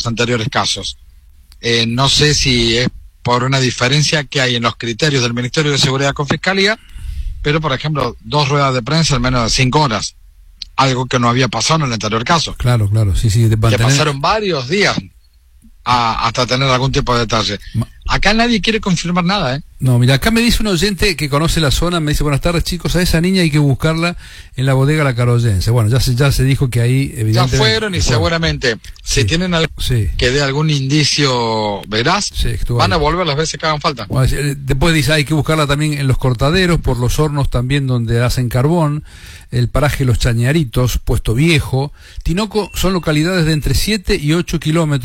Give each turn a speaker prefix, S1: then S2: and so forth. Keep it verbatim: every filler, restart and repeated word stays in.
S1: anteriores casos. Eh, no sé si es por una diferencia que hay en los criterios del Ministerio de Seguridad con Fiscalía, pero por ejemplo, dos ruedas de prensa en menos de cinco horas, algo que no había pasado en el anterior caso.
S2: Claro, claro, sí, sí. De
S1: mantener... Que pasaron varios días a, hasta tener algún tipo de detalle. Acá nadie quiere confirmar nada, ¿eh?
S2: No, mira, acá me dice un oyente que conoce la zona, me dice, buenas tardes chicos, a esa niña hay que buscarla en la bodega La Caroyense. Bueno, ya se, ya se dijo que ahí evidentemente...
S1: Ya fueron y seguramente, sí. si tienen algo sí. que dé algún indicio veraz, sí, van a volver las veces que hagan falta.
S2: Bueno, después dice, hay que buscarla también en los cortaderos, por los hornos también donde hacen carbón, el paraje Los Chañaritos, Puesto Viejo. Tinoco son localidades de entre siete y ocho kilómetros